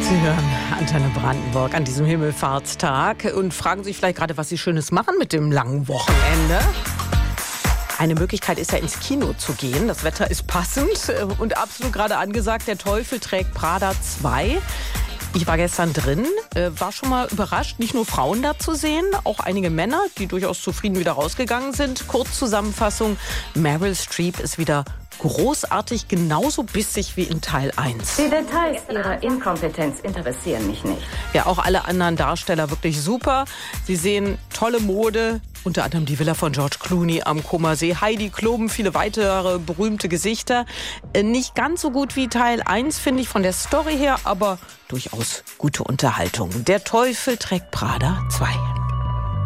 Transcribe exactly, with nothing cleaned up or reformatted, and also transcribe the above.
Sie hören Antenne Brandenburg an diesem Himmelfahrtstag und fragen sich vielleicht gerade, was Sie Schönes machen mit dem langen Wochenende. Eine Möglichkeit ist ja, ins Kino zu gehen. Das Wetter ist passend und absolut gerade angesagt. Der Teufel trägt Prada zwei. Ich war gestern drin, war schon mal überrascht, nicht nur Frauen da zu sehen, auch einige Männer, die durchaus zufrieden wieder rausgegangen sind. Kurzzusammenfassung, Meryl Streep ist wieder großartig, genauso bissig wie in Teil eins. Die Details ihrer Inkompetenz interessieren mich nicht. Ja, auch alle anderen Darsteller wirklich super. Sie sehen tolle Mode, unter anderem die Villa von George Clooney am Comer-See, Heidi Klum, viele weitere berühmte Gesichter. Nicht ganz so gut wie Teil eins, finde ich, von der Story her, aber durchaus gute Unterhaltung. Der Teufel trägt Prada zwei.